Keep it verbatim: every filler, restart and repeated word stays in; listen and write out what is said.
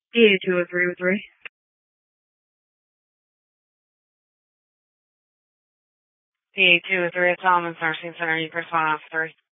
D A two oh three oh three. D A two oh three, Solomon Nursing Center, you respond off three.